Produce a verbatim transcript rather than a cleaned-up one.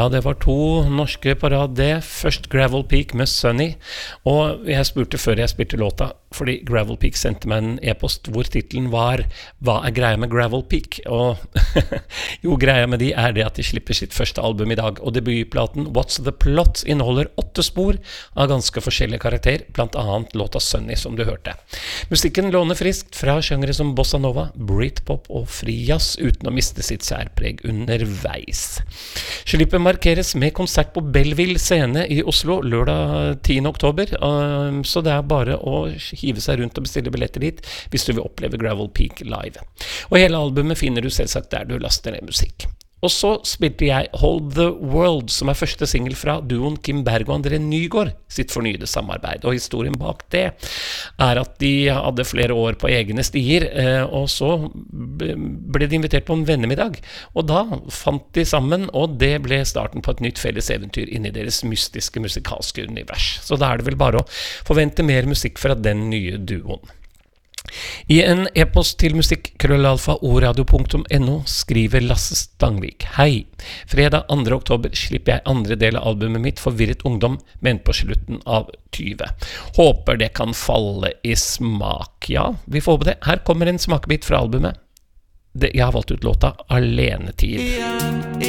Ja, det var to norske på rad det. Først Gravel Peak med Sunny, og jeg spurte før jeg spilte låta, fordi Gravel Peak sendte meg en e-post hvor titlen var «Hva er greia med Gravel Peak?» Og jo, greia med de er det at de slipper sitt første album i dag, og debutplaten What's the Plot inneholder åtte spor av ganske forskjellige karakter, blant annet låta Sunny som du hørte. Musikken låner friskt fra sjangere som bossa nova, Britpop og frijazz uten å miste sitt særpreg underveis. Slippet markeres med konsert på Belleville scene i Oslo lørdag tiende oktober, så det er bare å hive seg rundt og bestille billetter dit hvis du vil oppleve Gravel Peak live. Og hele albumet finner du selvsagt der du laster ned musikk. Og så spilte jeg Hold the World, som er første single fra duoen Kim Berg og André Nygaard sitt fornyede samarbeid. Og historien bak det er at de hadde flere år på egne stier, og så ble de invitert på en vennemiddag. Og da fant de sammen, og det ble starten på et nytt felles eventyr inn i deres mystiske musikalske univers. Så da er det vel bare å forvente mer musikk fra den nye duoen. I en e-post til musikk krøllalfa oradio punktum no skriver Lasse Stangvik: Hei, fredag andre oktober slipper jeg andre del av albumet mitt Forvirret ungdom, men på slutten av tjue. Håper det kan falle i smak. Ja, vi får håpe det. Her kommer en smakebit fra albumet. Det, jeg har valgt ut låta Alenetid.